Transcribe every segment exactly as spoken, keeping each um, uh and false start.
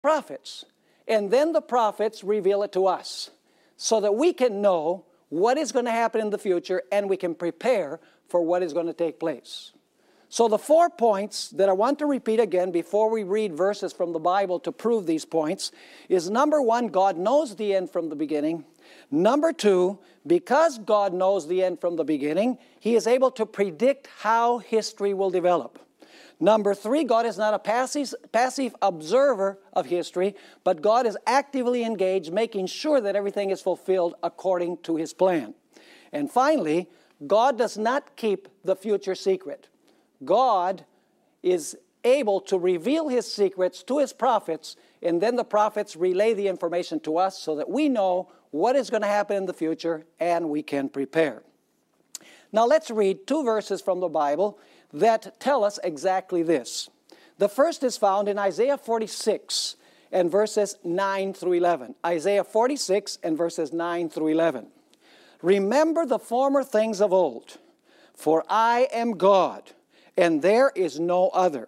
prophets. And then the prophets reveal it to us so that we can know what is going to happen in the future and we can prepare for what is going to take place. So the four points that I want to repeat again before we read verses from the Bible to prove these points is number one, God knows the end from the beginning. Number two, because God knows the end from the beginning, He is able to predict how history will develop. Number three, God is not a passive, passive observer of history, but God is actively engaged, making sure that everything is fulfilled according to His plan. And finally, God does not keep the future secret. God is able to reveal His secrets to His prophets, and then the prophets relay the information to us so that we know what is going to happen in the future and we can prepare. Now let's read two verses from the Bible that tell us exactly this. The first is found in Isaiah forty-six and verses nine through eleven. Isaiah forty-six and verses nine through eleven. Remember the former things of old, for I am God, and there is no other.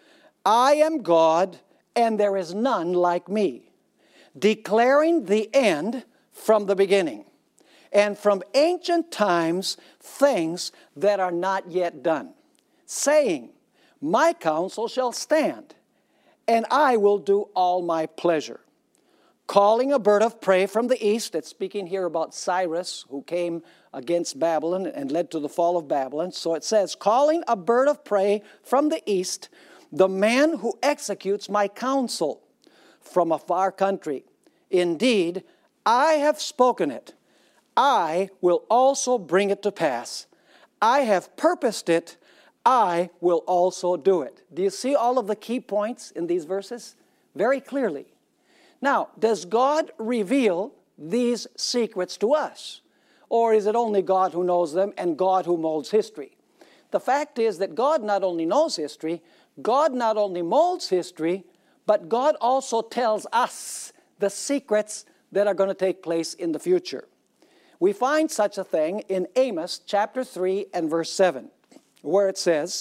I am God, and there is none like me, declaring the end from the beginning, and from ancient times things that are not yet done, saying, my counsel shall stand, and I will do all my pleasure. Calling a bird of prey from the east, it's speaking here about Cyrus, who came against Babylon and led to the fall of Babylon. So it says, calling a bird of prey from the east, the man who executes my counsel from a far country. Indeed, I have spoken it. I will also bring it to pass. I have purposed it. I will also do it. Do you see all of the key points in these verses? Very clearly. Now, does God reveal these secrets to us? Or is it only God who knows them and God who molds history? The fact is that God not only knows history, God not only molds history, but God also tells us the secrets that are going to take place in the future. We find such a thing in Amos chapter three and verse seven, where it says,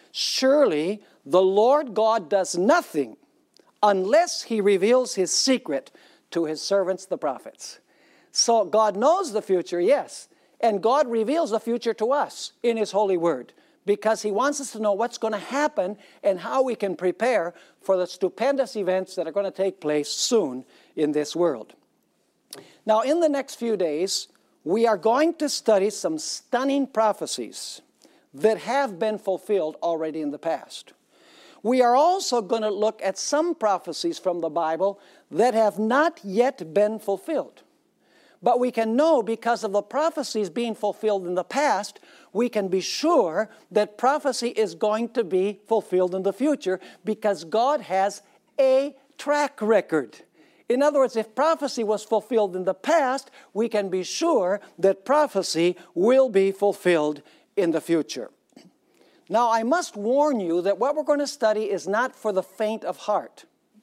surely the Lord God does nothing unless He reveals His secret to His servants, the prophets. So God knows the future, yes, and God reveals the future to us in His holy word because He wants us to know what's going to happen and how we can prepare for the stupendous events that are going to take place soon in this world. Now, in the next few days, we are going to study some stunning prophecies that have been fulfilled already in the past. We are also going to look at some prophecies from the Bible that have not yet been fulfilled. But we can know because of the prophecies being fulfilled in the past, we can be sure that prophecy is going to be fulfilled in the future because God has a track record. In other words, if prophecy was fulfilled in the past, we can be sure that prophecy will be fulfilled in the future. Now, I must warn you that what we're going to study is not for the faint of heart.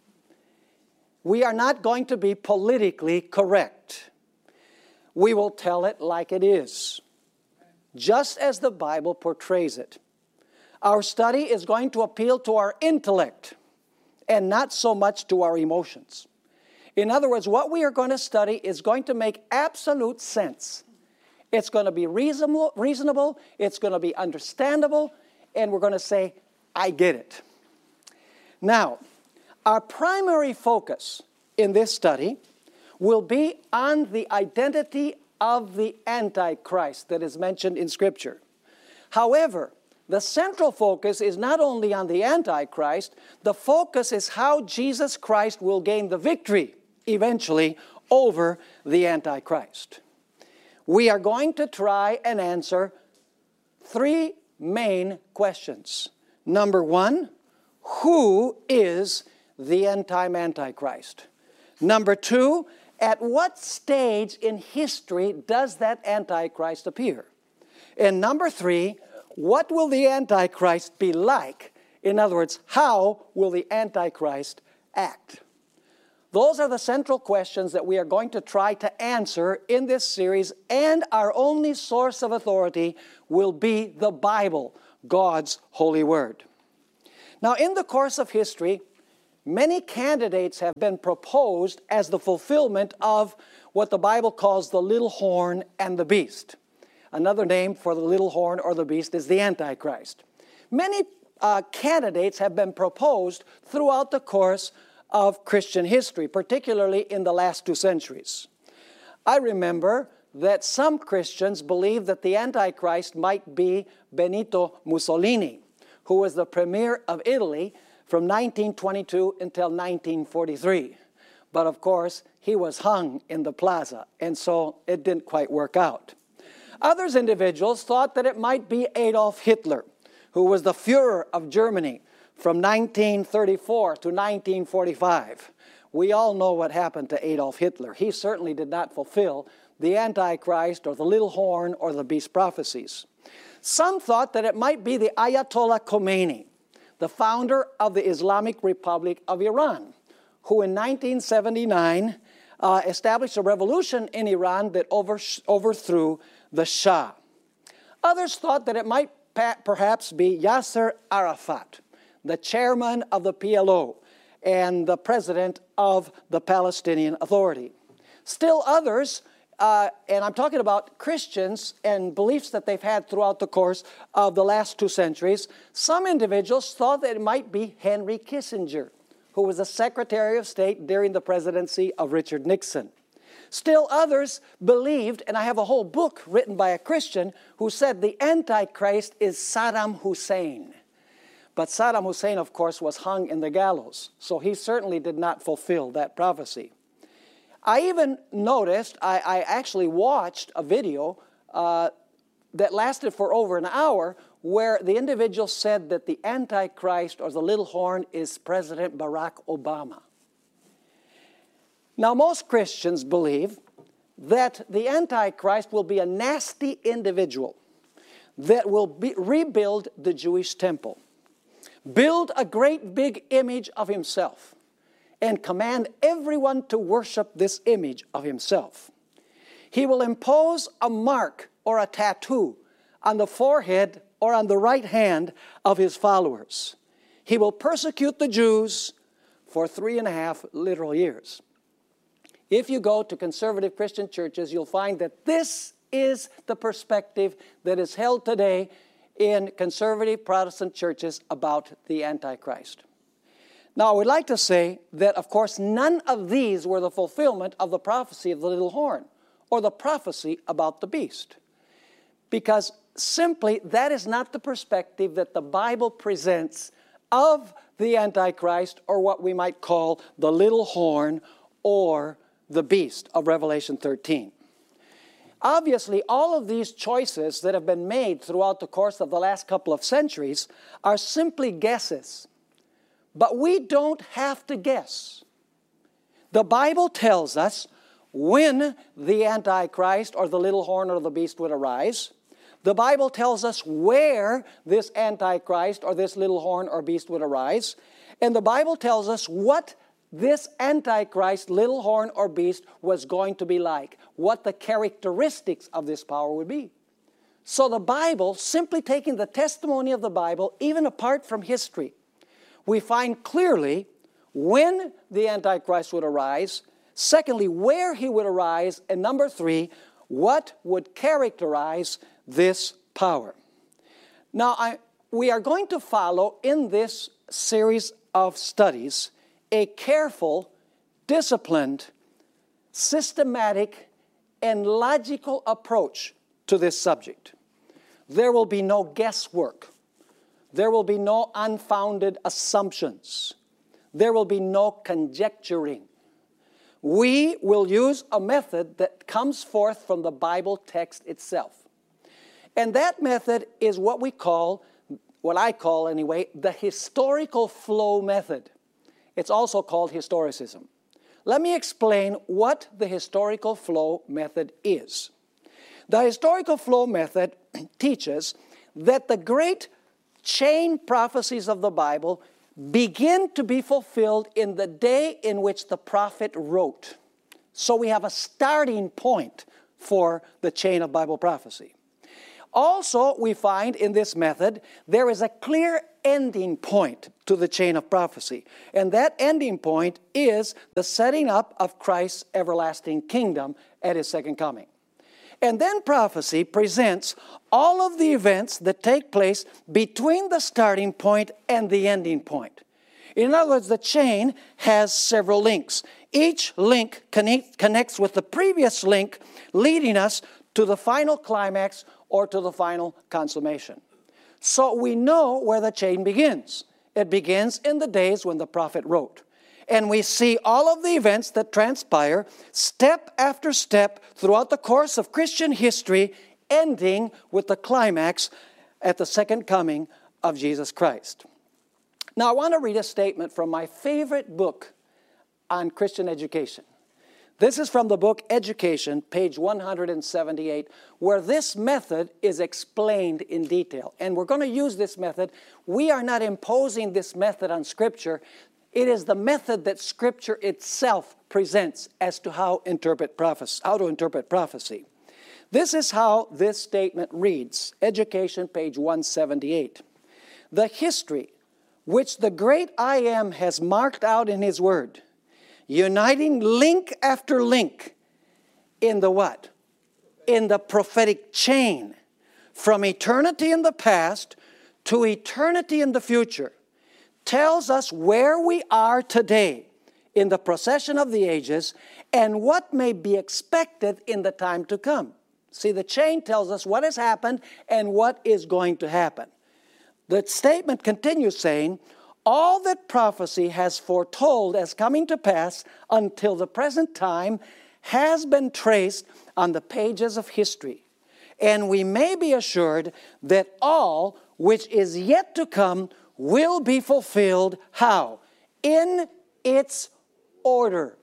We are not going to be politically correct. We will tell it like it is, just as the Bible portrays it. Our study is going to appeal to our intellect and not so much to our emotions. In other words, what we are going to study is going to make absolute sense. It's going to be reasonable, reasonable, it's going to be understandable, and we're going to say, I get it. Now, our primary focus in this study will be on the identity of the Antichrist that is mentioned in Scripture. However, the central focus is not only on the Antichrist, the focus is how Jesus Christ will gain the victory eventually over the Antichrist. We are going to try and answer three main questions. Number one, who is the end-time Antichrist? Number two, at what stage in history does that Antichrist appear? And number three, what will the Antichrist be like? In other words, how will the Antichrist act? Those are the central questions that we are going to try to answer in this series, and our only source of authority will be the Bible, God's holy word. Now, in the course of history, many candidates have been proposed as the fulfillment of what the Bible calls the little horn and the beast. Another name for the little horn or the beast is the Antichrist. Many uh, candidates have been proposed throughout the course of Christian history, particularly in the last two centuries. I remember that some Christians believed that the Antichrist might be Benito Mussolini, who was the premier of Italy from nineteen twenty-two until nineteen forty-three. But of course, he was hung in the plaza, and so it didn't quite work out. Others individuals thought that it might be Adolf Hitler, who was the Führer of Germany from nineteen thirty-four to nineteen forty-five. We all know what happened to Adolf Hitler. He certainly did not fulfill the Antichrist or the little horn or the beast prophecies. Some thought that it might be the Ayatollah Khomeini, the founder of the Islamic Republic of Iran, who in nineteen seventy-nine uh, established a revolution in Iran that over, overthrew the Shah. Others thought that it might perhaps be Yasser Arafat, the chairman of the P L O and the president of the Palestinian Authority. Still others, uh, and I'm talking about Christians and beliefs that they've had throughout the course of the last two centuries, some individuals thought that it might be Henry Kissinger, who was the Secretary of State during the presidency of Richard Nixon. Still others believed, and I have a whole book written by a Christian who said the Antichrist is Saddam Hussein. But Saddam Hussein, of course, was hung in the gallows, so he certainly did not fulfill that prophecy. I even noticed, I, I actually watched a video uh, that lasted for over an hour where the individual said that the Antichrist or the little horn is President Barack Obama. Now, most Christians believe that the Antichrist will be a nasty individual that will be, rebuild the Jewish temple, build a great big image of himself, and command everyone to worship this image of himself. He will impose a mark or a tattoo on the forehead or on the right hand of his followers. He will persecute the Jews for three and a half literal years. If you go to conservative Christian churches, you'll find that this is the perspective that is held today in conservative Protestant churches about the Antichrist. Now, I would like to say that, of course, none of these were the fulfillment of the prophecy of the little horn or the prophecy about the beast, because simply that is not the perspective that the Bible presents of the Antichrist, or what we might call the little horn or the beast of Revelation thirteen. Obviously, all of these choices that have been made throughout the course of the last couple of centuries are simply guesses. But we don't have to guess. The Bible tells us when the Antichrist or the little horn or the beast would arise. The Bible tells us where this Antichrist or this little horn or beast would arise. And the Bible tells us what this Antichrist, little horn or beast, was going to be like, what the characteristics of this power would be. So the Bible, simply taking the testimony of the Bible, even apart from history, we find clearly when the Antichrist would arise, secondly, where he would arise, and number three, what would characterize this power. Now, I, we are going to follow in this series of studies a careful, disciplined, systematic, and logical approach to this subject. There will be no guesswork. There will be no unfounded assumptions. There will be no conjecturing. We will use a method that comes forth from the Bible text itself. And that method is what we call, what I call anyway, the historical flow method. It's also called historicism. Let me explain what the historical flow method is. The historical flow method teaches that the great chain prophecies of the Bible begin to be fulfilled in the day in which the prophet wrote. So we have a starting point for the chain of Bible prophecy. Also, we find in this method, there is a clear ending point to the chain of prophecy. And that ending point is the setting up of Christ's everlasting kingdom at his second coming. And then prophecy presents all of the events that take place between the starting point and the ending point. In other words, the chain has several links. Each link connect, connects with the previous link, leading us to the final climax or to the final consummation. So we know where the chain begins. It begins in the days when the prophet wrote. And we see all of the events that transpire step after step throughout the course of Christian history, ending with the climax at the second coming of Jesus Christ. Now, I want to read a statement from my favorite book on Christian education. This is from the book Education, page one hundred seventy-eight, where this method is explained in detail. And we're going to use this method. We are not imposing this method on Scripture. It is the method that Scripture itself presents as to how, interpret prophecy, how to interpret prophecy. This is how this statement reads, Education, page one seventy-eight. The history which the great I Am has marked out in His Word, uniting link after link in the what? In the prophetic chain, from eternity in the past to eternity in the future, tells us where we are today in the procession of the ages and what may be expected in the time to come. See, the chain tells us what has happened and what is going to happen. The statement continues saying, all that prophecy has foretold as coming to pass until the present time has been traced on the pages of history. And we may be assured that all which is yet to come will be fulfilled. How? In its order.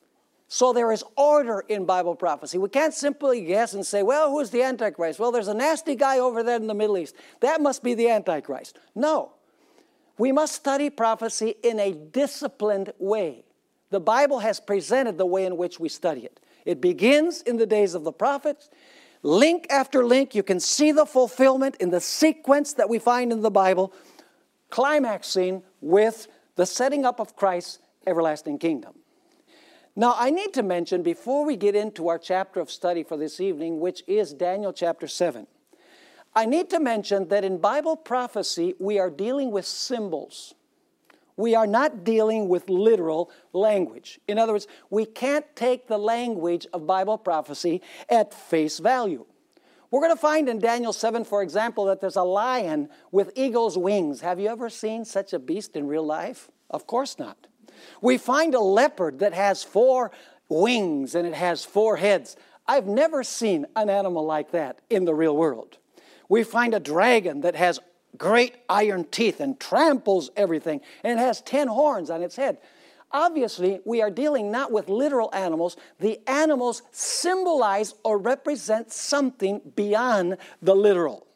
So there is order in Bible prophecy. We can't simply guess and say, well, who's the Antichrist? Well, there's a nasty guy over there in the Middle East. That must be the Antichrist. No. We must study prophecy in a disciplined way. The Bible has presented the way in which we study it. It begins in the days of the prophets. Link after link, you can see the fulfillment in the sequence that we find in the Bible, climaxing with the setting up of Christ's everlasting kingdom. Now, I need to mention, before we get into our chapter of study for this evening, which is Daniel chapter seven, I need to mention that in Bible prophecy, we are dealing with symbols. We are not dealing with literal language. In other words, we can't take the language of Bible prophecy at face value. We're going to find in Daniel seven, for example, that there's a lion with eagle's wings. Have you ever seen such a beast in real life? Of course not. We find a leopard that has four wings and it has four heads. I've never seen an animal like that in the real world. We find a dragon that has great iron teeth and tramples everything, and it has ten horns on its head. Obviously, we are dealing not with literal animals. The animals symbolize or represent something beyond the literal.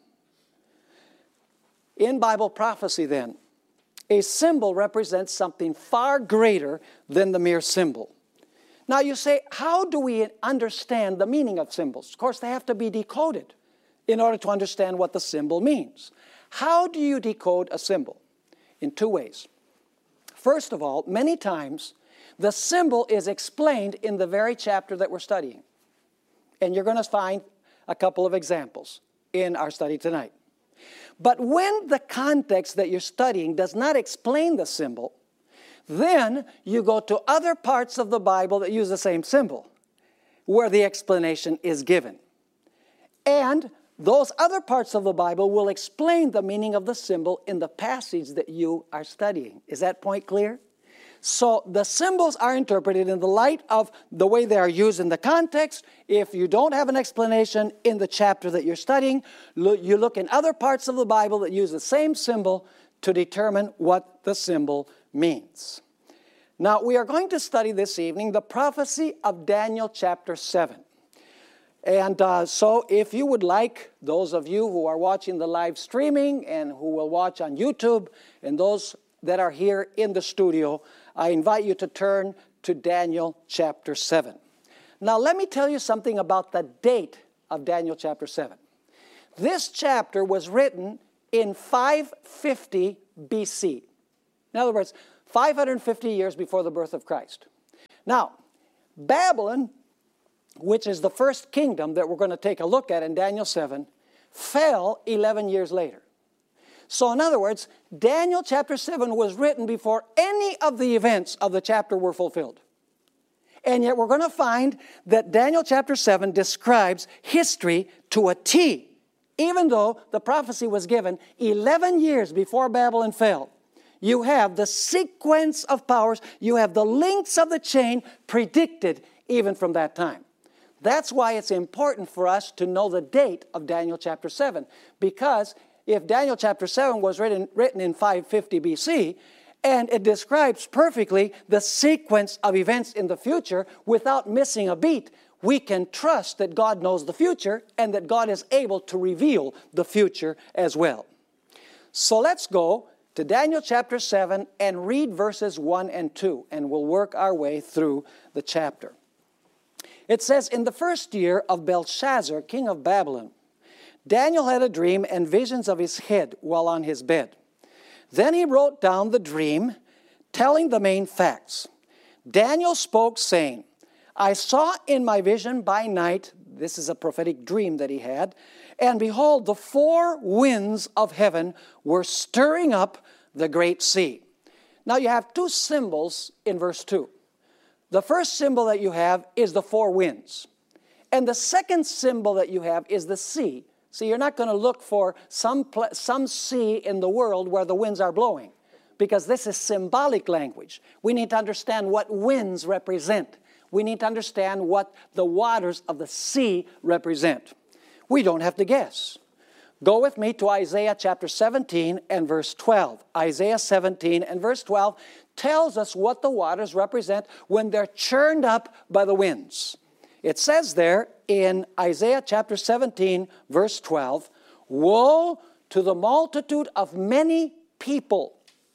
In Bible prophecy, then, a symbol represents something far greater than the mere symbol. Now you say, how do we understand the meaning of symbols? Of course, they have to be decoded in order to understand what the symbol means. How do you decode a symbol? In two ways. First of all, many times, the symbol is explained in the very chapter that we're studying. And you're going to find a couple of examples in our study tonight. But when the context that you're studying does not explain the symbol, then you go to other parts of the Bible that use the same symbol, where the explanation is given. And those other parts of the Bible will explain the meaning of the symbol in the passage that you are studying. Is that point clear? So the symbols are interpreted in the light of the way they are used in the context. If you don't have an explanation in the chapter that you're studying, you look in other parts of the Bible that use the same symbol to determine what the symbol means. Now, we are going to study this evening the prophecy of Daniel chapter seven. And uh, so if you would like, those of you who are watching the live streaming and who will watch on YouTube, and those that are here in the studio, I invite you to turn to Daniel chapter seven. Now let me tell you something about the date of Daniel chapter seven. This chapter was written in five fifty B C. In other words, five hundred fifty years before the birth of Christ. Now, Babylon, which is the first kingdom that we're going to take a look at in Daniel seven, fell eleven years later. So in other words, Daniel chapter seven was written before any of the events of the chapter were fulfilled. And yet we're going to find that Daniel chapter seven describes history to a T, even though the prophecy was given eleven years before Babylon fell. You have the sequence of powers, you have the links of the chain predicted even from that time. That's why it's important for us to know the date of Daniel chapter seven, because if Daniel chapter seven was written, written in five fifty B C, and it describes perfectly the sequence of events in the future without missing a beat, we can trust that God knows the future and that God is able to reveal the future as well. So let's go to Daniel chapter seven and read verses one and two, and we'll work our way through the chapter. It says, "In the first year of Belshazzar, king of Babylon, Daniel had a dream and visions of his head while on his bed. Then he wrote down the dream, telling the main facts. Daniel spoke, saying, I saw in my vision by night," this is a prophetic dream that he had, "and behold, the four winds of heaven were stirring up the great sea." Now you have two symbols in verse two. The first symbol that you have is the four winds. And the second symbol that you have is the sea. See, you're not going to look for some, pl- some sea in the world where the winds are blowing, because this is symbolic language. We need to understand what winds represent. We need to understand what the waters of the sea represent. We don't have to guess. Go with me to Isaiah chapter seventeen and verse twelve. Isaiah seventeen and verse twelve tells us what the waters represent when they're churned up by the winds. It says there in Isaiah chapter seventeen, verse twelve, "Woe to the multitude of many people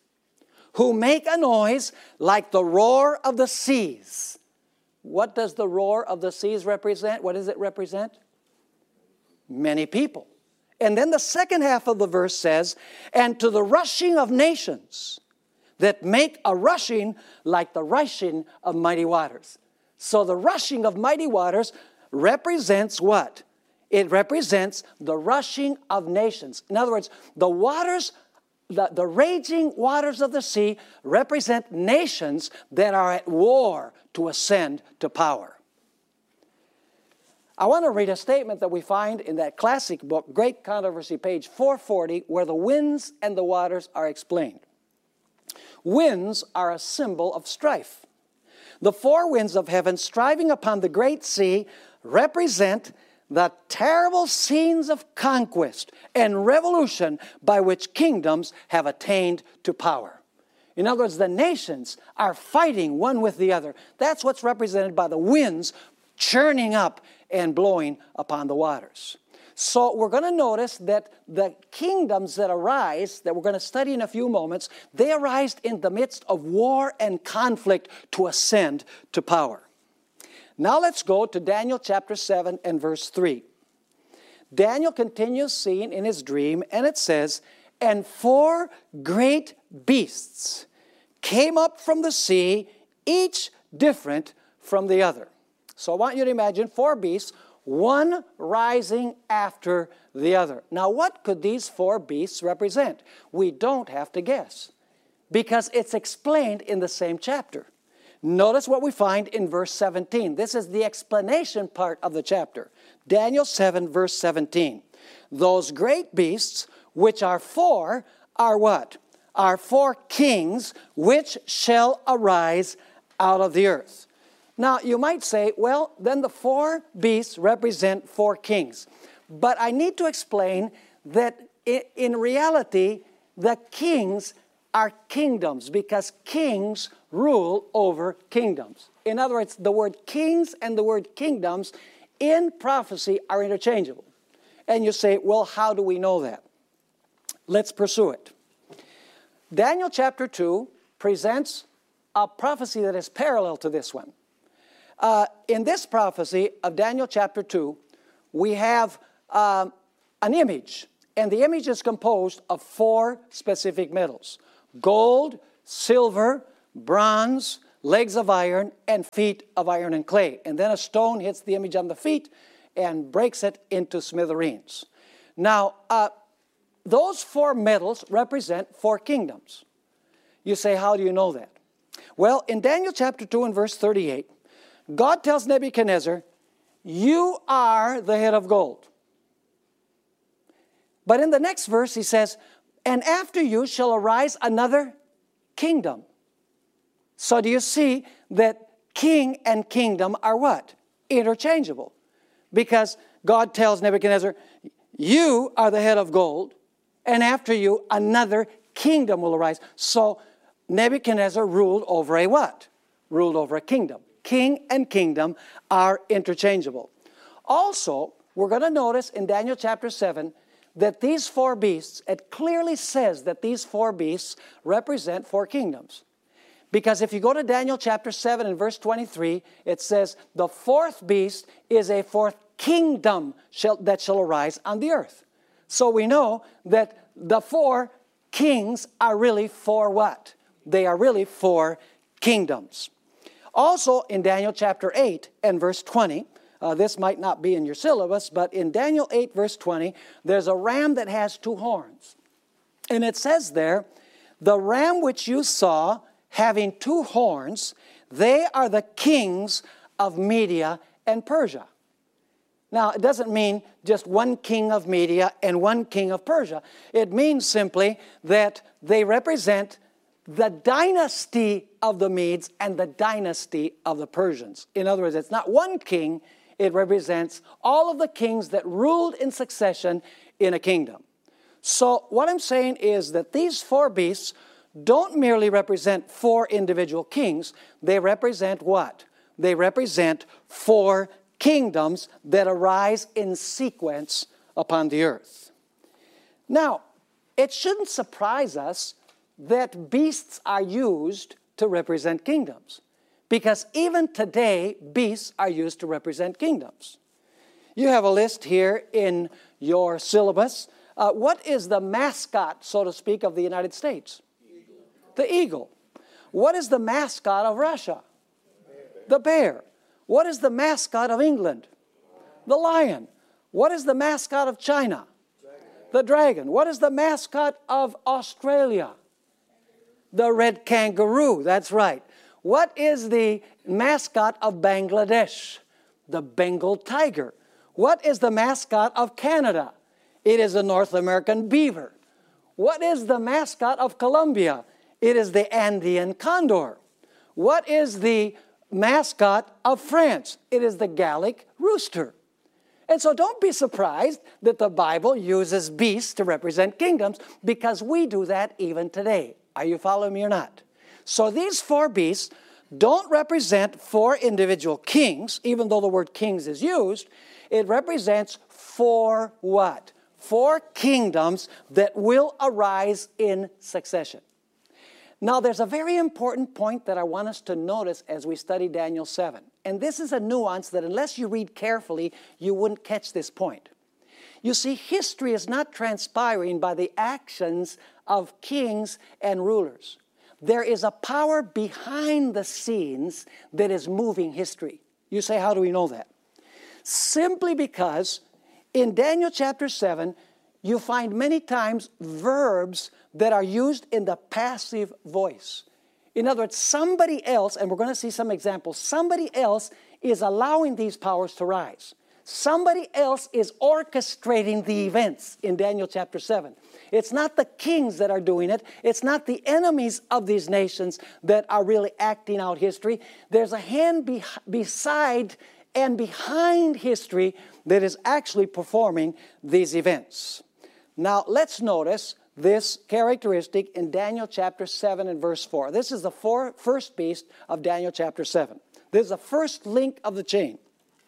who make a noise like the roar of the seas." What does the roar of the seas represent? What does it represent? Many people. And then the second half of the verse says, "And to the rushing of nations that make a rushing like the rushing of mighty waters." So the rushing of mighty waters represents what? It represents the rushing of nations. In other words, the waters, the, the raging waters of the sea represent nations that are at war to ascend to power. I want to read a statement that we find in that classic book, Great Controversy, page four forty, where the winds and the waters are explained. Winds are a symbol of strife. The four winds of heaven striving upon the great sea represent the terrible scenes of conquest and revolution by which kingdoms have attained to power. In other words, the nations are fighting one with the other. That's what's represented by the winds churning up and blowing upon the waters. So we're going to notice that the kingdoms that arise, that we're going to study in a few moments, they arise in the midst of war and conflict to ascend to power. Now let's go to Daniel chapter seven and verse three. Daniel continues seeing in his dream, and it says, "And four great beasts came up from the sea, each different from the other." So I want you to imagine four beasts, one rising after the other. Now, what could these four beasts represent? We don't have to guess, because it's explained in the same chapter. Notice what we find in verse seventeen. This is the explanation part of the chapter. Daniel seven, verse seventeen. "Those great beasts, which are four, are what? Are four kings, which shall arise out of the earth." Now, you might say, well, then the four beasts represent four kings. But I need to explain that in reality, the kings are kingdoms, because kings rule over kingdoms. In other words, the word kings and the word kingdoms in prophecy are interchangeable. And you say, well, how do we know that? Let's pursue it. Daniel chapter two presents a prophecy that is parallel to this one. Uh, in this prophecy of Daniel chapter two, we have uh, an image. And the image is composed of four specific metals: gold, silver, bronze, legs of iron, and feet of iron and clay. And then a stone hits the image on the feet and breaks it into smithereens. Now, uh, those four metals represent four kingdoms. You say, how do you know that? Well, in Daniel chapter two and verse thirty-eight, God tells Nebuchadnezzar, you are the head of gold. But in the next verse he says, and after you shall arise another kingdom. So do you see that king and kingdom are what? Interchangeable. Because God tells Nebuchadnezzar, you are the head of gold, and after you another kingdom will arise. So Nebuchadnezzar ruled over a what? Ruled over a kingdom. King and kingdom are interchangeable. Also, we're going to notice in Daniel chapter seven that these four beasts, it clearly says that these four beasts represent four kingdoms. Because if you go to Daniel chapter seven and verse twenty-three, it says, the fourth beast is a fourth kingdom shall, that shall arise on the earth. So we know that the four kings are really four what? They are really four kingdoms. Also in Daniel chapter eight and verse twenty, Uh, this might not be in your syllabus, but in Daniel eight, verse twenty, there's a ram that has two horns. And it says there, the ram which you saw having two horns, they are the kings of Media and Persia. Now, it doesn't mean just one king of Media and one king of Persia. It means simply that they represent the dynasty of the Medes and the dynasty of the Persians. In other words, it's not one king. It represents all of the kings that ruled in succession in a kingdom. So what I'm saying is that these four beasts don't merely represent four individual kings. They represent what? They represent four kingdoms that arise in sequence upon the earth. Now, it shouldn't surprise us that beasts are used to represent kingdoms. Because even today, beasts are used to represent kingdoms. You have a list here in your syllabus. Uh, what is the mascot, so to speak, of the United States? Eagle. The eagle. What is the mascot of Russia? Bear. The bear. What is the mascot of England? The lion. What is the mascot of China? Dragon. The dragon. What is the mascot of Australia? The red kangaroo. That's right. What is the mascot of Bangladesh? The Bengal tiger. What is the mascot of Canada? It is the North American beaver. What is the mascot of Colombia? It is the Andean condor. What is the mascot of France? It is the Gallic rooster. And so don't be surprised that the Bible uses beasts to represent kingdoms, because we do that even today. Are you following me or not? So these four beasts don't represent four individual kings, even though the word kings is used. It represents four what? Four kingdoms that will arise in succession. Now, there's a very important point that I want us to notice as we study Daniel seven. And this is a nuance that unless you read carefully, you wouldn't catch this point. You see, history is not transpiring by the actions of kings and rulers. There is a power behind the scenes that is moving history. You say, how do we know that? Simply because in Daniel chapter seven, you find many times verbs that are used in the passive voice. In other words, somebody else, and we're going to see some examples, somebody else is allowing these powers to rise. Somebody else is orchestrating the events in Daniel chapter seven. It's not the kings that are doing it. It's not the enemies of these nations that are really acting out history. There's a hand be- beside and behind history that is actually performing these events. Now, let's notice this characteristic in Daniel chapter seven and verse four. This is the four, first beast of Daniel chapter seven. This is the first link of the chain.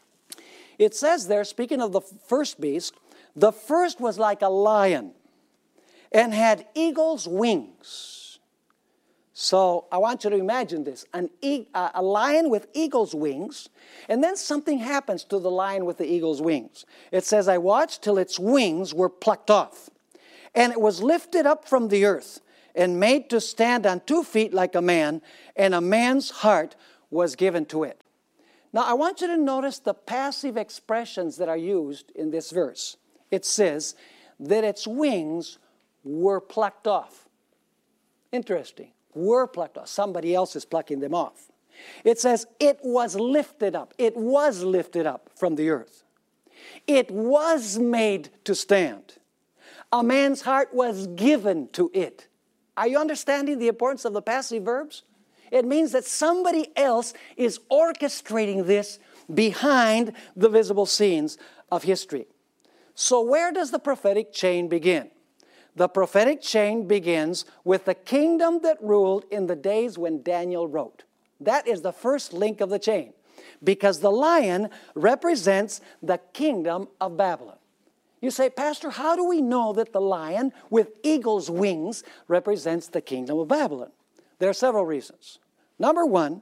It says there, speaking of the first beast, the first was like a lion and had eagle's wings. So I want you to imagine this, an e a lion with eagle's wings, and then something happens to the lion with the eagle's wings. It says, I watched till its wings were plucked off, and it was lifted up from the earth and made to stand on two feet like a man, and a man's heart was given to it. Now I want you to notice the passive expressions that are used in this verse. It says that its wings were plucked off. Interesting. Were plucked off. Somebody else is plucking them off. It says it was lifted up. It was lifted up from the earth. It was made to stand. A man's heart was given to it. Are you understanding the importance of the passive verbs? It means that somebody else is orchestrating this behind the visible scenes of history. So where does the prophetic chain begin? The prophetic chain begins with the kingdom that ruled in the days when Daniel wrote. That is the first link of the chain, because the lion represents the kingdom of Babylon. You say, Pastor, how do we know that the lion with eagle's wings represents the kingdom of Babylon? There are several reasons. Number one,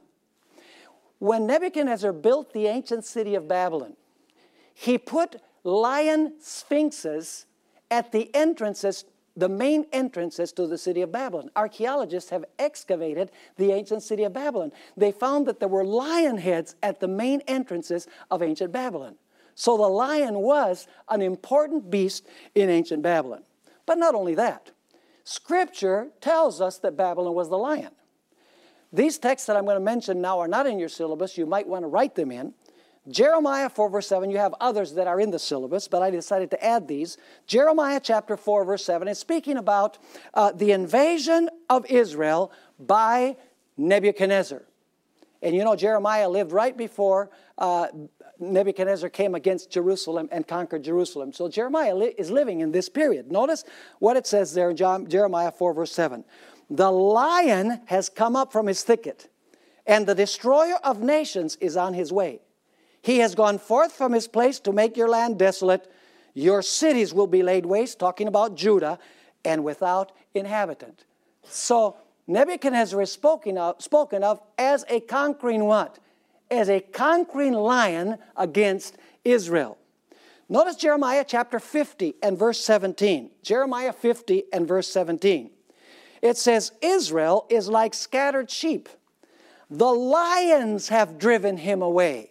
when Nebuchadnezzar built the ancient city of Babylon, he put lion sphinxes at the entrances, the main entrances to the city of Babylon. Archaeologists have excavated the ancient city of Babylon. They found that there were lion heads at the main entrances of ancient Babylon. So the lion was an important beast in ancient Babylon. But not only that, Scripture tells us that Babylon was the lion. These texts that I'm going to mention now are not in your syllabus. You might want to write them in. Jeremiah four, verse seven, you have others that are in the syllabus, but I decided to add these. Jeremiah chapter four, verse seven is speaking about uh, the invasion of Israel by Nebuchadnezzar. And you know, Jeremiah lived right before uh, Nebuchadnezzar came against Jerusalem and conquered Jerusalem. So Jeremiah li is living in this period. Notice what it says there in John, Jeremiah four, verse seven. The lion has come up from his thicket, and the destroyer of nations is on his way. He has gone forth from his place to make your land desolate. Your cities will be laid waste, talking about Judah, and without inhabitant. So Nebuchadnezzar is spoken of, spoken of as a conquering what? As a conquering lion against Israel. Notice Jeremiah chapter fifty and verse seventeen. Jeremiah fifty and verse seventeen. It says, Israel is like scattered sheep. The lions have driven him away.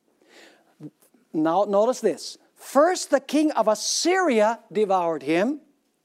Now, notice this. First, the king of Assyria devoured him.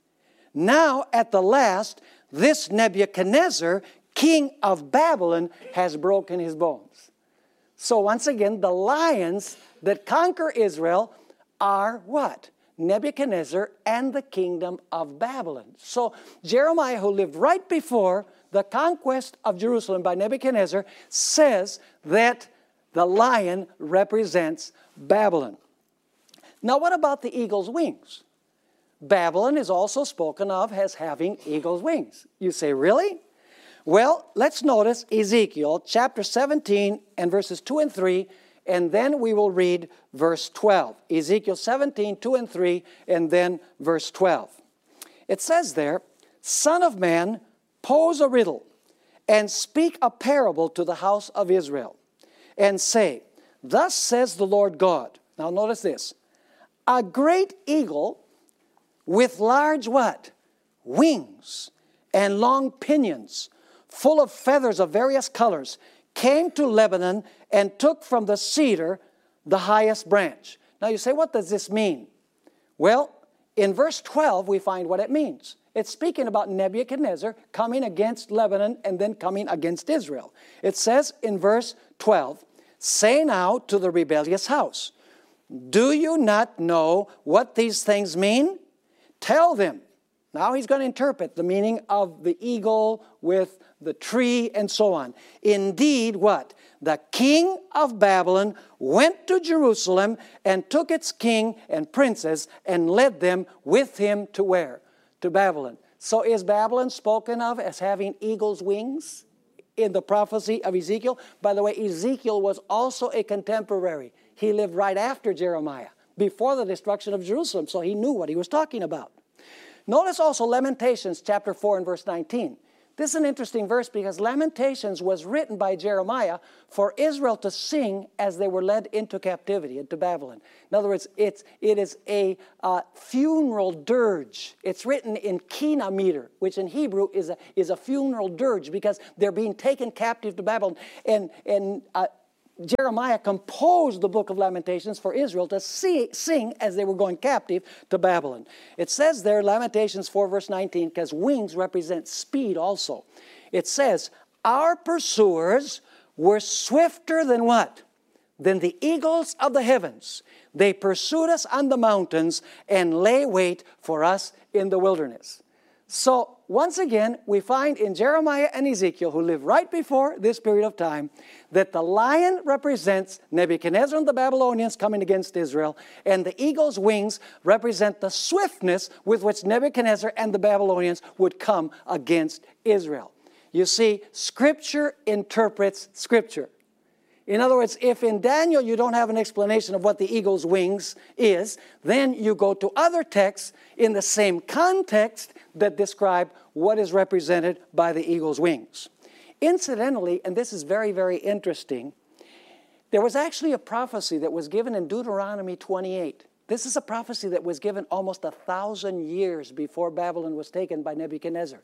Now, at the last, this Nebuchadnezzar, king of Babylon, has broken his bones. So, once again, the lions that conquer Israel are what? Nebuchadnezzar and the kingdom of Babylon. So, Jeremiah, who lived right before the conquest of Jerusalem by Nebuchadnezzar, says that the lion represents Babylon. Now, what about the eagle's wings? Babylon is also spoken of as having eagle's wings. You say, really? Well, let's notice Ezekiel chapter seventeen and verses two and three, and then we will read verse twelve. Ezekiel seventeen, two and three, and then verse twelve. It says there, Son of man, pose a riddle, and speak a parable to the house of Israel, and say, Thus says the Lord God. Now notice this. A great eagle with large what? Wings and long pinions, full of feathers of various colors, came to Lebanon and took from the cedar the highest branch. Now you say, what does this mean? Well, in verse twelve, we find what it means. It's speaking about Nebuchadnezzar coming against Lebanon and then coming against Israel. It says in verse twelve, Say now to the rebellious house, do you not know what these things mean? Tell them. Now he's going to interpret the meaning of the eagle with the tree and so on. Indeed, what? The king of Babylon went to Jerusalem and took its king and princes and led them with him to where? To Babylon. So is Babylon spoken of as having eagle's wings in the prophecy of Ezekiel? By the way, Ezekiel was also a contemporary. He lived right after Jeremiah, before the destruction of Jerusalem, so he knew what he was talking about. Notice also Lamentations chapter four and verse nineteen. This is an interesting verse because Lamentations was written by Jeremiah for Israel to sing as they were led into captivity, into Babylon. In other words, it's, it is a uh, funeral dirge. It's written in kina meter, which in Hebrew is a, is a funeral dirge because they're being taken captive to Babylon. And, and uh, Jeremiah composed the book of Lamentations for Israel to see, sing as they were going captive to Babylon. It says there, Lamentations four verse nineteen, because wings represent speed also. It says, our pursuers were swifter than what? Than the eagles of the heavens. They pursued us on the mountains and lay wait for us in the wilderness. So, once again, we find in Jeremiah and Ezekiel, who lived right before this period of time, that the lion represents Nebuchadnezzar and the Babylonians coming against Israel, and the eagle's wings represent the swiftness with which Nebuchadnezzar and the Babylonians would come against Israel. You see, Scripture interprets Scripture. In other words, if in Daniel you don't have an explanation of what the eagle's wings is, then you go to other texts in the same context that describe what is represented by the eagle's wings. Incidentally, and this is very, very interesting, there was actually a prophecy that was given in Deuteronomy twenty-eight. This is a prophecy that was given almost a thousand years before Babylon was taken by Nebuchadnezzar.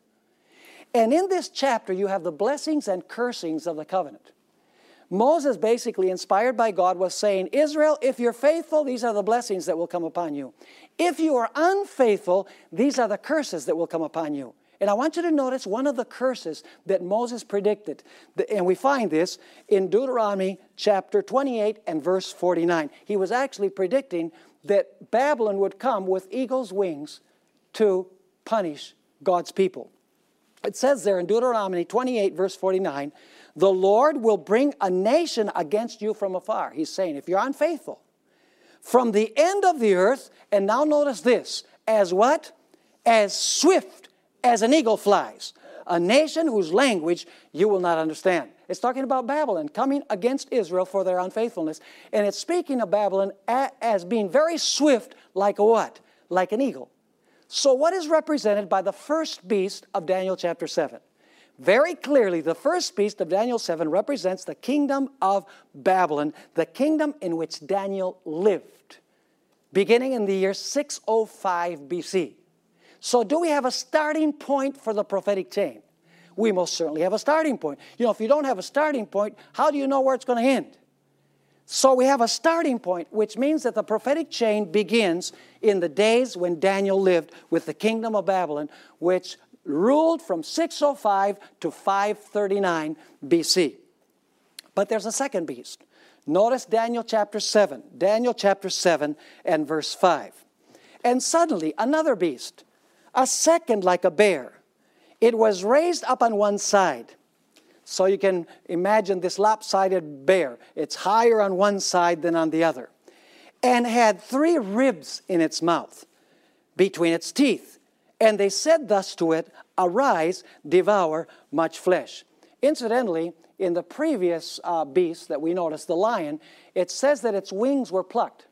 And in this chapter, you have the blessings and cursings of the covenant. Moses, basically inspired by God, was saying, Israel, if you're faithful, these are the blessings that will come upon you. If you are unfaithful, these are the curses that will come upon you. And I want you to notice one of the curses that Moses predicted. And we find this in Deuteronomy chapter twenty-eight and verse forty-nine. He was actually predicting that Babylon would come with eagle's wings to punish God's people. It says there in Deuteronomy twenty-eight verse forty-nine, the Lord will bring a nation against you from afar. He's saying, if you're unfaithful, from the end of the earth, and now notice this, as what? As swift as an eagle flies. A nation whose language you will not understand. It's talking about Babylon coming against Israel for their unfaithfulness. And it's speaking of Babylon as being very swift like a what? Like an eagle. So what is represented by the first beast of Daniel chapter seven? Very clearly, the first beast of Daniel seven represents the kingdom of Babylon, the kingdom in which Daniel lived, beginning in the year six oh five B C. So do we have a starting point for the prophetic chain? We most certainly have a starting point. You know, if you don't have a starting point, how do you know where it's going to end? So we have a starting point, which means that the prophetic chain begins in the days when Daniel lived with the kingdom of Babylon, which ruled from six oh five to five thirty-nine B C. But there's a second beast. Notice Daniel chapter seven. Daniel chapter seven and verse five. And suddenly another beast, a second like a bear. It was raised up on one side. So you can imagine this lopsided bear. It's higher on one side than on the other. And had three ribs in its mouth between its teeth. And they said thus to it, arise, devour much flesh. Incidentally, in the previous uh, beast that we noticed, the lion, it says that its wings were plucked.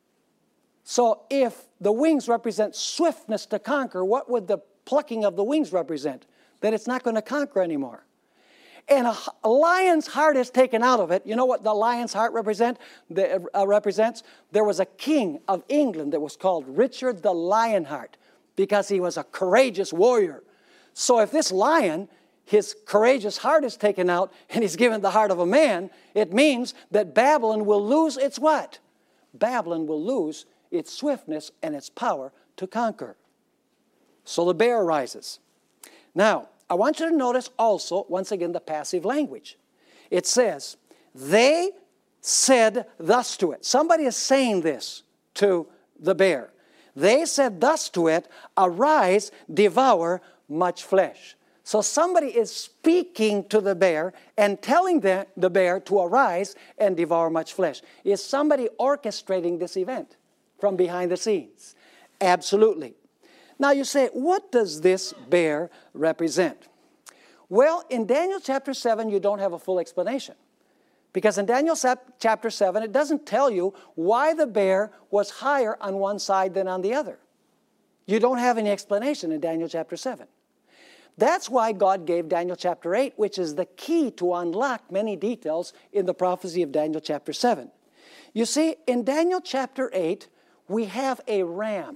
So if the wings represent swiftness to conquer, what would the plucking of the wings represent? That it's not going to conquer anymore. And a, a lion's heart is taken out of it. You know what the lion's heart represent, the, uh, represents? There was a king of England that was called Richard the Lionheart, because he was a courageous warrior. So if this lion, his courageous heart is taken out and he's given the heart of a man, it means that Babylon will lose its what? Babylon will lose its swiftness and its power to conquer. So the bear rises. Now, I want you to notice also, once again, the passive language. It says, they said thus to it. Somebody is saying this to the bear. They said thus to it, arise, devour much flesh. So somebody is speaking to the bear and telling the, the bear to arise and devour much flesh. Is somebody orchestrating this event from behind the scenes? Absolutely. Now you say, what does this bear represent? Well, in Daniel chapter seven, you don't have a full explanation. Because in Daniel chapter seven, it doesn't tell you why the bear was higher on one side than on the other. You don't have any explanation in Daniel chapter seven. That's why God gave Daniel chapter eight, which is the key to unlock many details in the prophecy of Daniel chapter seven. You see, in Daniel chapter eight, we have a ram.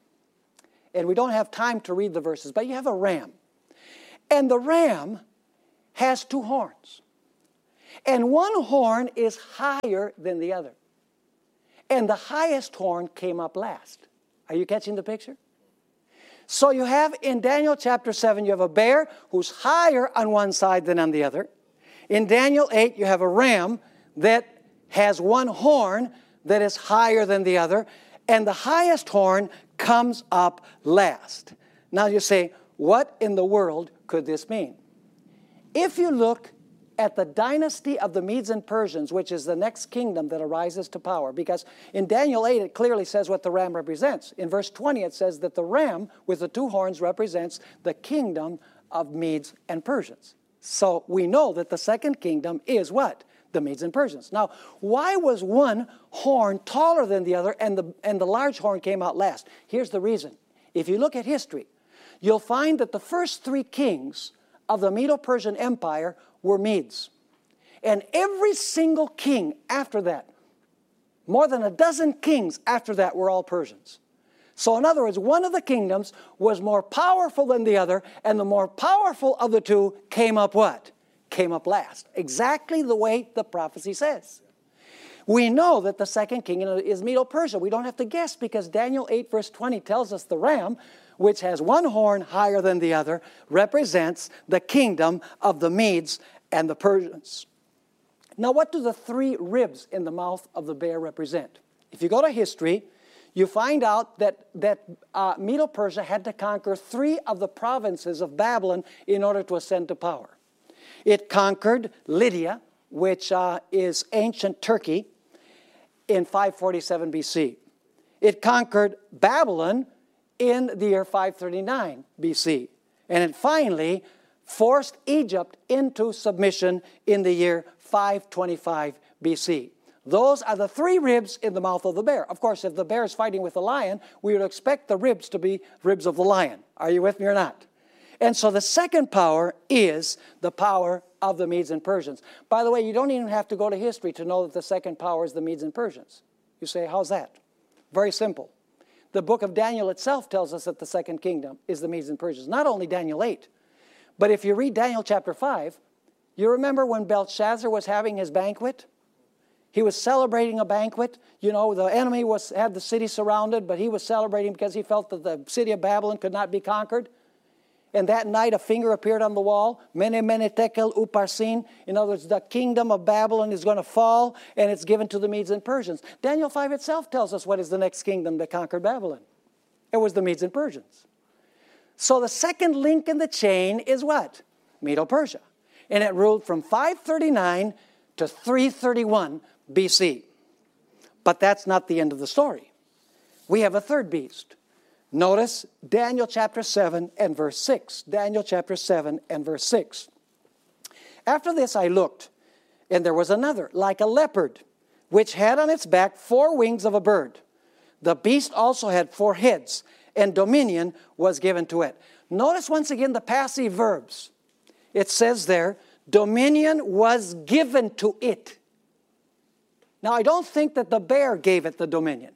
And we don't have time to read the verses, but you have a ram. And the ram has two horns. And one horn is higher than the other. And the highest horn came up last. Are you catching the picture? So you have in Daniel chapter seven, you have a bear who's higher on one side than on the other. In Daniel eight, you have a ram that has one horn that is higher than the other. And the highest horn comes up last. Now you say, what in the world could this mean? If you look at the dynasty of the Medes and Persians, which is the next kingdom that arises to power, because in Daniel eight it clearly says what the ram represents. In verse twenty it says that the ram with the two horns represents the kingdom of Medes and Persians. So we know that the second kingdom is what? The Medes and Persians. Now, why was one horn taller than the other and the, and the large horn came out last? Here's the reason. If you look at history, you'll find that the first three kings of the Medo-Persian Empire were Medes. And every single king after that, more than a dozen kings after that, were all Persians. So in other words, one of the kingdoms was more powerful than the other, and the more powerful of the two came up what? Came up last. Exactly the way the prophecy says. We know that the second kingdom is Medo-Persia. We don't have to guess because Daniel eight verse twenty tells us the ram, which has one horn higher than the other, represents the kingdom of the Medes and the Persians. Now, what do the three ribs in the mouth of the bear represent? If you go to history, you find out that, that uh, Medo-Persia had to conquer three of the provinces of Babylon in order to ascend to power. It conquered Lydia, which uh, is ancient Turkey, in five forty-seven B C. It conquered Babylon in the year five thirty-nine B C. And it finally forced Egypt into submission in the year five twenty-five B C. Those are the three ribs in the mouth of the bear. Of course, if the bear is fighting with the lion, we would expect the ribs to be ribs of the lion. Are you with me or not? And so the second power is the power of the Medes and Persians. By the way, you don't even have to go to history to know that the second power is the Medes and Persians. You say, how's that? Very simple. The book of Daniel itself tells us that the second kingdom is the Medes and Persians. Not only Daniel eight, but if you read Daniel chapter five, you remember when Belshazzar was having his banquet? He was celebrating a banquet. You know, the enemy was had the city surrounded, but he was celebrating because he felt that the city of Babylon could not be conquered. And that night a finger appeared on the wall. Mene, mene, tekel, uparsin. In other words, the kingdom of Babylon is going to fall, and it's given to the Medes and Persians. Daniel five itself tells us what is the next kingdom that conquered Babylon. It was the Medes and Persians. So the second link in the chain is what? Medo-Persia. And it ruled from five thirty-nine to three thirty-one B C. But that's not the end of the story. We have a third beast. Notice Daniel chapter seven and verse six. Daniel chapter seven and verse six. After this I looked, and there was another, like a leopard, which had on its back four wings of a bird. The beast also had four heads, and dominion was given to it. Notice once again the passive verbs. It says there, dominion was given to it. Now I don't think that the bear gave it the dominion.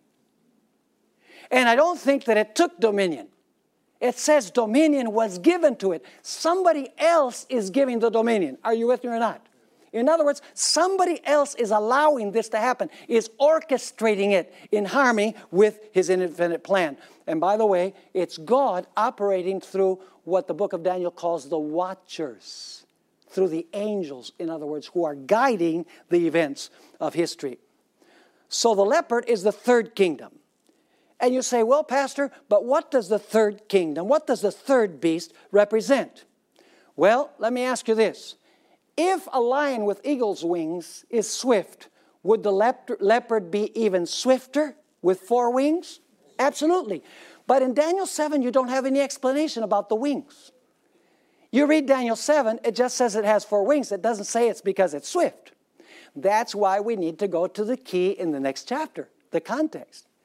And I don't think that it took dominion. It says dominion was given to it. Somebody else is giving the dominion. Are you with me or not? In other words, somebody else is allowing this to happen, is orchestrating it in harmony with his infinite plan. And by the way, it's God operating through what the book of Daniel calls the watchers, through the angels, in other words, who are guiding the events of history. So the leopard is the third kingdom. And you say, well, Pastor, but what does the third kingdom, what does the third beast represent? Well, let me ask you this. If a lion with eagle's wings is swift, would the lep- leopard be even swifter with four wings? Absolutely. But in Daniel seven, you don't have any explanation about the wings. You read Daniel seven, it just says it has four wings. It doesn't say it's because it's swift. That's why we need to go to the key in the next chapter, the context.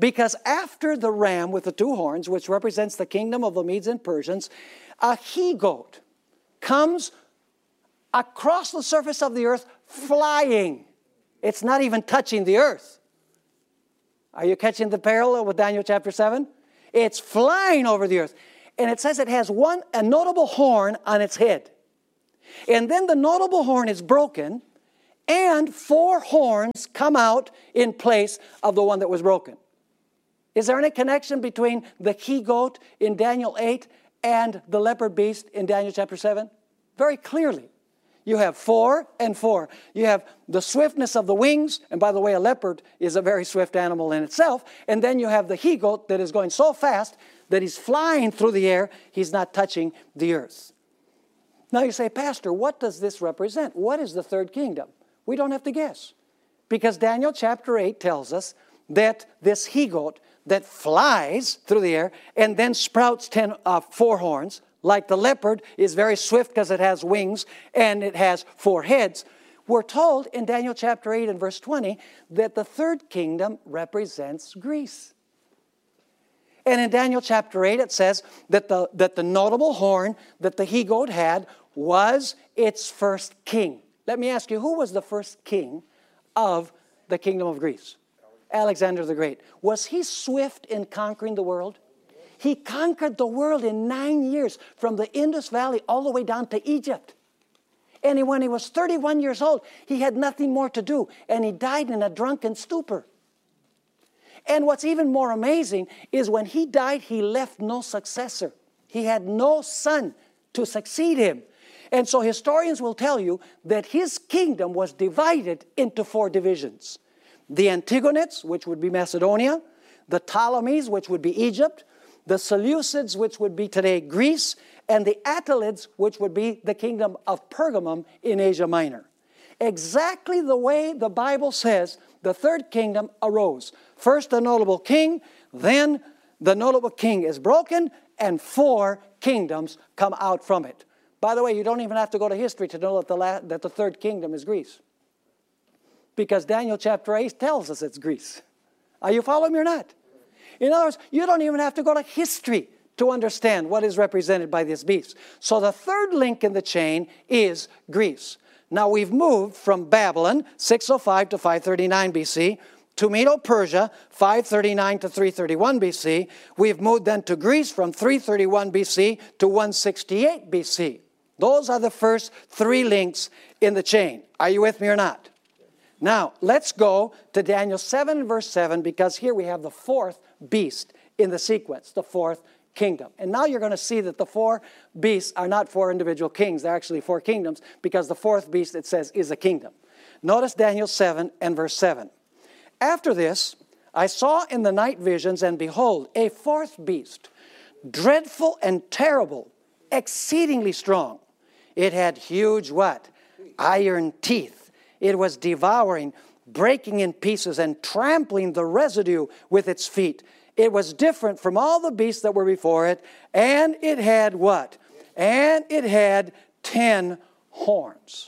Because after the ram with the two horns, which represents the kingdom of the Medes and Persians, a he-goat comes across the surface of the earth flying. It's not even touching the earth. Are you catching the parallel with Daniel chapter seven? It's flying over the earth. And it says it has one, a notable horn on its head. And then the notable horn is broken, and four horns come out in place of the one that was broken. Is there any connection between the he-goat in Daniel eight and the leopard beast in Daniel chapter seven? Very clearly. You have four and four. You have the swiftness of the wings, and by the way, a leopard is a very swift animal in itself. And then you have the he-goat that is going so fast that he's flying through the air, he's not touching the earth. Now you say, Pastor, what does this represent? What is the third kingdom? We don't have to guess. Because Daniel chapter eight tells us that this he-goat that flies through the air and then sprouts ten, uh, four horns, like the leopard is very swift because it has wings and it has four heads. We're told in Daniel chapter eight and verse twenty that the third kingdom represents Greece. And in Daniel chapter eight it says that the, that the notable horn that the he-goat had was its first king. Let me ask you, who was the first king of the kingdom of Greece? Alexander the Great. Was he swift in conquering the world? He conquered the world in nine years from the Indus Valley all the way down to Egypt. And when he was thirty-one years old, he had nothing more to do, and he died in a drunken stupor. And what's even more amazing is when he died, he left no successor. He had no son to succeed him. And so historians will tell you that his kingdom was divided into four divisions. The Antigonids, which would be Macedonia, the Ptolemies, which would be Egypt, the Seleucids, which would be today Greece, and the Attalids, which would be the kingdom of Pergamum in Asia Minor. Exactly the way the Bible says the third kingdom arose. First the notable king, then the notable king is broken, and four kingdoms come out from it. By the way, you don't even have to go to history to know that the, la- that the third kingdom is Greece. Because Daniel chapter eight tells us it's Greece. Are you following me or not? In other words, you don't even have to go to history to understand what is represented by this beast. So the third link in the chain is Greece. Now we've moved from Babylon, six oh five to five thirty-nine B C, to Medo-Persia, five thirty-nine to three thirty-one B C. We've moved then to Greece from three thirty-one B C to one sixty-eight B C. Those are the first three links in the chain. Are you with me or not? Now, let's go to Daniel seven and verse seven, because here we have the fourth beast in the sequence, the fourth kingdom. And now you're going to see that the four beasts are not four individual kings. They're actually four kingdoms, because the fourth beast, it says, is a kingdom. Notice Daniel seven and verse seven. After this, I saw in the night visions, and behold, a fourth beast, dreadful and terrible, exceedingly strong. It had huge what? Iron teeth. It was devouring, breaking in pieces, and trampling the residue with its feet. It was different from all the beasts that were before it, and it had what? And it had ten horns.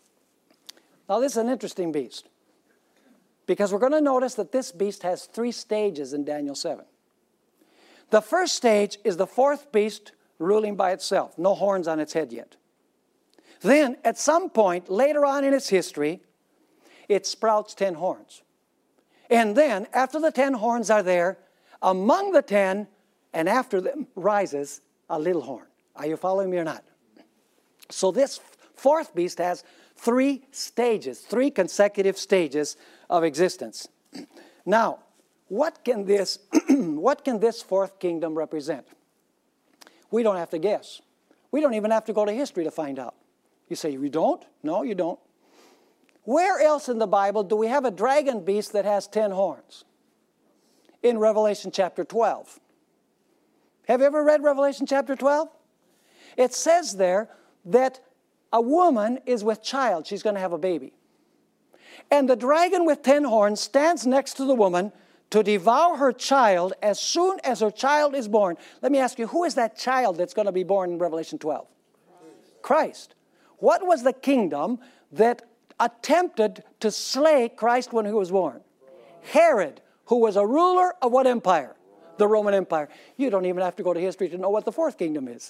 Now this is an interesting beast, because we're going to notice that this beast has three stages in Daniel seven. The first stage is the fourth beast ruling by itself, no horns on its head yet. Then, at some point, later on in its history, it sprouts ten horns. And then, after the ten horns are there, among the ten, and after them, rises a little horn. Are you following me or not? So this fourth beast has three stages, three consecutive stages of existence. Now, what can this, what can this fourth kingdom represent? We don't have to guess. We don't even have to go to history to find out. You say, you don't? No, you don't. Where else in the Bible do we have a dragon beast that has ten horns? In Revelation chapter twelve. Have you ever read Revelation chapter twelve? It says there that a woman is with child. She's going to have a baby. And the dragon with ten horns stands next to the woman to devour her child as soon as her child is born. Let me ask you, who is that child that's going to be born in Revelation twelve? Christ. Christ. What was the kingdom that attempted to slay Christ when he was born? Herod. who was a ruler of what empire? The Roman Empire. You don't even have to go to history to know what the fourth kingdom is.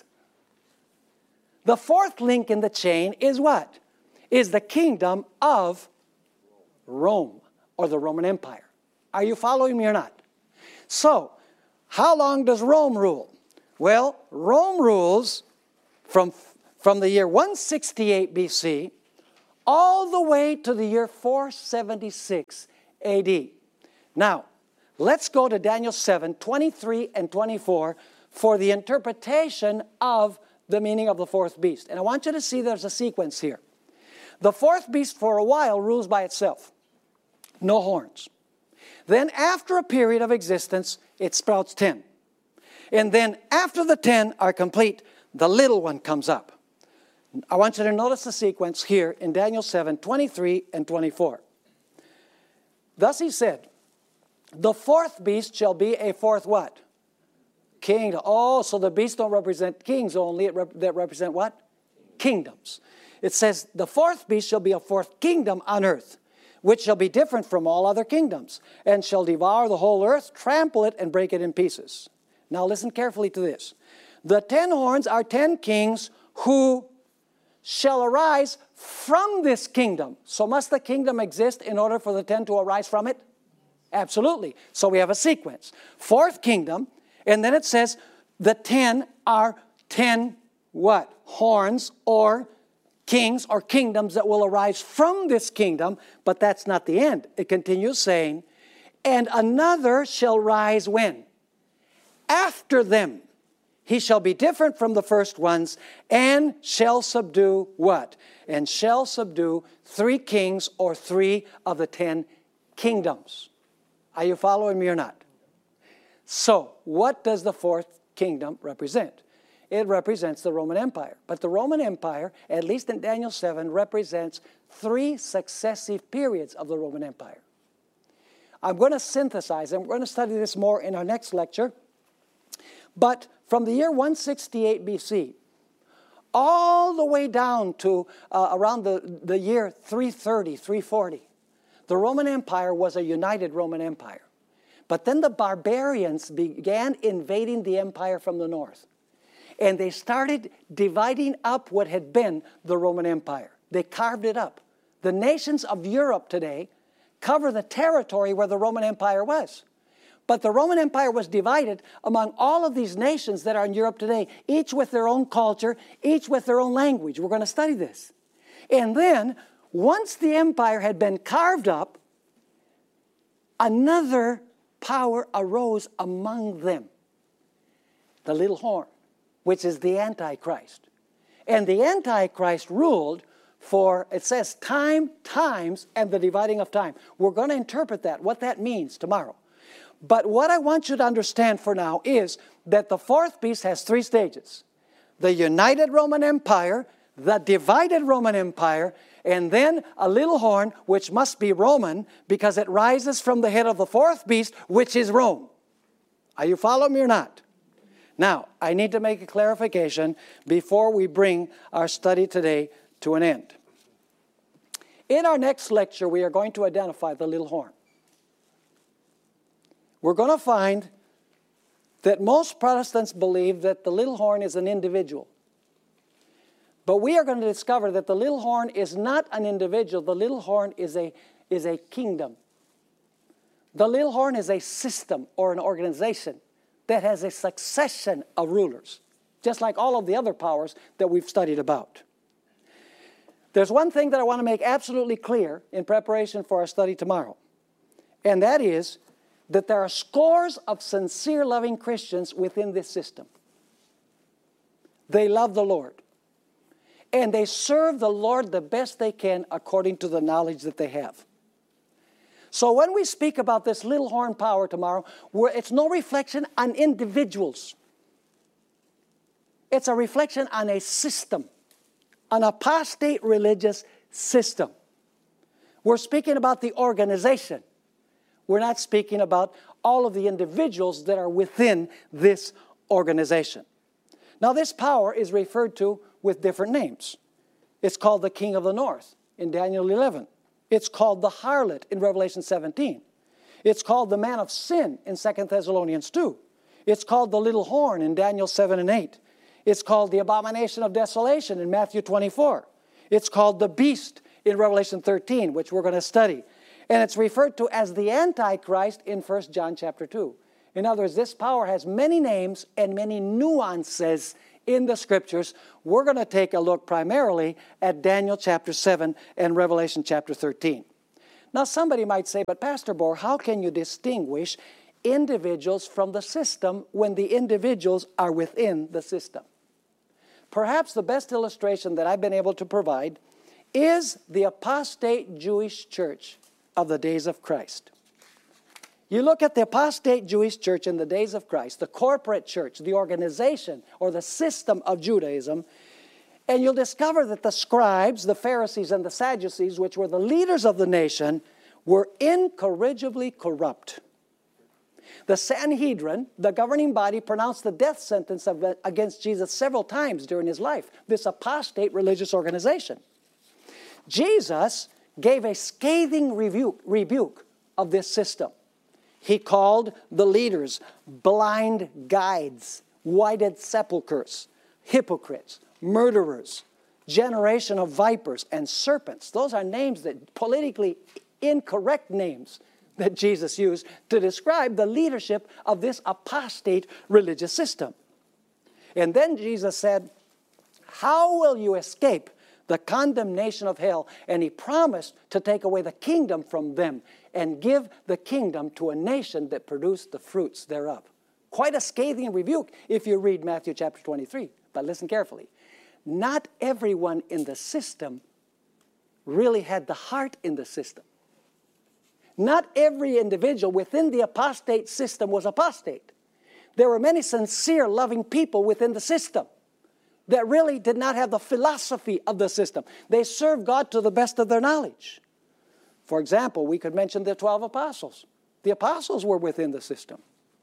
The fourth link in the chain is what? Is the kingdom of Rome, or the Roman Empire. Are you following me or not? So, how long does Rome rule? Well, Rome rules from, from the year one sixty-eight B C all the way to the year four seventy-six A D. Now, let's go to Daniel seven, twenty-three and twenty-four for the interpretation of the meaning of the fourth beast. And I want you to see there's a sequence here. The fourth beast for a while rules by itself. No horns. Then after a period of existence, it sprouts ten. And then after the ten are complete, the little one comes up. I want you to notice the sequence here in Daniel seven, twenty-three and twenty-four. Thus he said, the fourth beast shall be a fourth what? Kingdom. Oh, so the beasts don't represent kings only. It rep- that represent what? Kingdoms. It says, the fourth beast shall be a fourth kingdom on earth, which shall be different from all other kingdoms, and shall devour the whole earth, trample it, and break it in pieces. Now listen carefully to this. The ten horns are ten kings who shall arise from this kingdom. So must the kingdom exist in order for the ten to arise from it? Absolutely. So we have a sequence. Fourth kingdom, and then it says the ten are ten what? Horns or kings or kingdoms that will arise from this kingdom, but that's not the end. It continues saying, and another shall rise when? After them. He shall be different from the first ones, and shall subdue what? And shall subdue three kings or three of the ten kingdoms. Are you following me or not? So, what does the fourth kingdom represent? It represents the Roman Empire. But the Roman Empire, at least in Daniel seven, represents three successive periods of the Roman Empire. I'm going to synthesize, and we're going to study this more in our next lecture. But from the year one sixty-eight B C, all the way down to uh, around the, the year three thirty, three forty, the Roman Empire was a united Roman Empire. But then the barbarians began invading the empire from the north. And they started dividing up what had been the Roman Empire. They carved it up. The nations of Europe today cover the territory where the Roman Empire was. But the Roman Empire was divided among all of these nations that are in Europe today, each with their own culture, each with their own language. We're going to study this. And then, once the empire had been carved up, another power arose among them. The little horn, which is the Antichrist. And the Antichrist ruled for, it says, time, times, and the dividing of time. We're going to interpret that, what that means tomorrow. But what I want you to understand for now is that the fourth beast has three stages. The united Roman Empire, the divided Roman Empire, and then a little horn, which must be Roman, because it rises from the head of the fourth beast, which is Rome. Are you following me or not? Now, I need to make a clarification before we bring our study today to an end. In our next lecture, we are going to identify the little horn. We're going to find that most Protestants believe that the little horn is an individual. But we are going to discover that the little horn is not an individual. The little horn is a, is a kingdom. The little horn is a system or an organization that has a succession of rulers, just like all of the other powers that we've studied about. There's one thing that I want to make absolutely clear in preparation for our study tomorrow, and that is that there are scores of sincere, loving Christians within this system. They love the Lord, and they serve the Lord the best they can according to the knowledge that they have. So when we speak about this little horn power tomorrow, it's no reflection on individuals. It's a reflection on a system, an apostate religious system. We're speaking about the organization. We're not speaking about all of the individuals that are within this organization. Now, this power is referred to with different names. It's called the King of the North in Daniel eleven. It's called the harlot in Revelation seventeen. It's called the man of sin in Second Thessalonians two. It's called the little horn in Daniel seven and eight. It's called the abomination of desolation in Matthew twenty-four. It's called the beast in Revelation thirteen, which we're going to study. And it's referred to as the Antichrist in First John chapter two. In other words, this power has many names and many nuances in the Scriptures. We're going to take a look primarily at Daniel chapter seven and Revelation chapter thirteen. Now somebody might say, but Pastor Bohr, how can you distinguish individuals from the system when the individuals are within the system? Perhaps the best illustration that I've been able to provide is the apostate Jewish church of the days of Christ. You look at the apostate Jewish church in the days of Christ, the corporate church, the organization or the system of Judaism, and you'll discover that the scribes, the Pharisees, and the Sadducees, which were the leaders of the nation, were incorrigibly corrupt. The Sanhedrin, the governing body, pronounced the death sentence of, against Jesus several times during his life, this apostate religious organization. Jesus gave a scathing rebuke, rebuke of this system. He called the leaders blind guides, whited sepulchres, hypocrites, murderers, generation of vipers, and serpents. Those are names that, politically incorrect names, that Jesus used to describe the leadership of this apostate religious system. And then Jesus said, how will you escape the condemnation of hell? And he promised to take away the kingdom from them and give the kingdom to a nation that produced the fruits thereof. Quite a scathing rebuke if you read Matthew chapter twenty-three. But listen carefully. Not everyone in the system really had the heart in the system. Not every individual within the apostate system was apostate. There were many sincere, loving people within the system that really did not have the philosophy of the system. They served God to the best of their knowledge. For example, we could mention the twelve apostles. The apostles were within the system.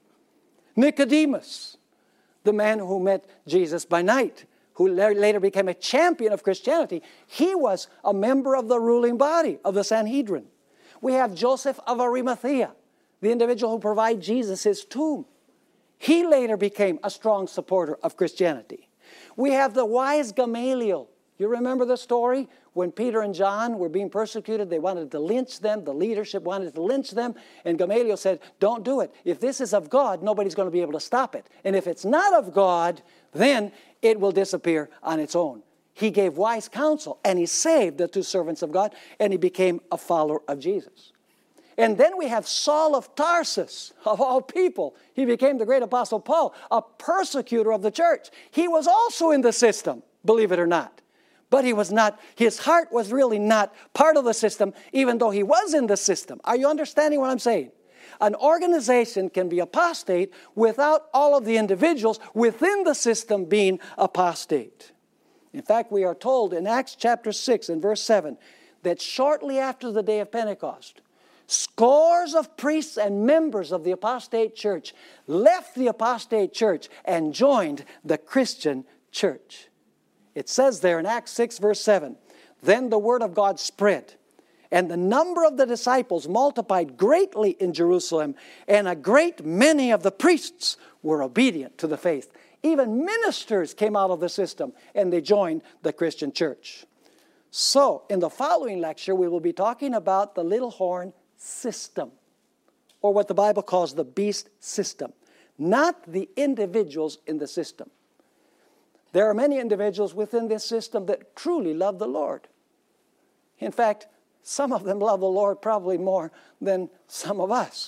Nicodemus, the man who met Jesus by night, who later became a champion of Christianity, he was a member of the ruling body of the Sanhedrin. We have Joseph of Arimathea, the individual who provided Jesus his tomb. He later became a strong supporter of Christianity. We have the wise Gamaliel. You remember the story? When Peter and John were being persecuted, they wanted to lynch them. The leadership wanted to lynch them. And Gamaliel said, don't do it. If this is of God, nobody's going to be able to stop it. And if it's not of God, then it will disappear on its own. He gave wise counsel, and he saved the two servants of God, and he became a follower of Jesus. And then we have Saul of Tarsus, of all people. He became the great apostle Paul, a persecutor of the church. He was also in the system, believe it or not. But he was not, his heart was really not part of the system, even though he was in the system. Are you understanding what I'm saying? An organization can be apostate without all of the individuals within the system being apostate. In fact, we are told in Acts chapter six and verse seven that shortly after the day of Pentecost, scores of priests and members of the apostate church left the apostate church and joined the Christian church. It says there in Acts six verse seven, then the word of God spread, and the number of the disciples multiplied greatly in Jerusalem, and a great many of the priests were obedient to the faith. Even ministers came out of the system, and they joined the Christian church. So, in the following lecture, we will be talking about the little horn system, or what the Bible calls the beast system, not the individuals in the system. There are many individuals within this system that truly love the Lord. In fact, some of them love the Lord probably more than some of us.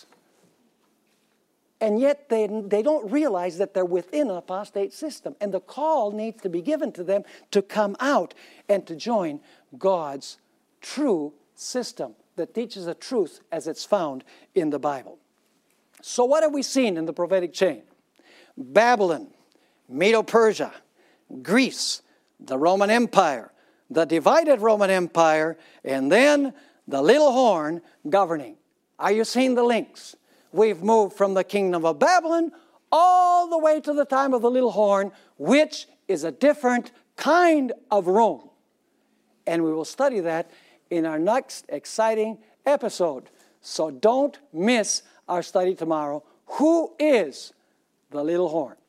And yet they, they don't realize that they're within an apostate system. And the call needs to be given to them to come out and to join God's true system that teaches the truth as it's found in the Bible. So what have we seen in the prophetic chain? Babylon, Medo-Persia, Greece, the Roman Empire, the divided Roman Empire, and then the little horn governing. Are you seeing the links? We've moved from the kingdom of Babylon all the way to the time of the little horn, which is a different kind of Rome. And we will study that in our next exciting episode. So don't miss our study tomorrow. Who is the little horn?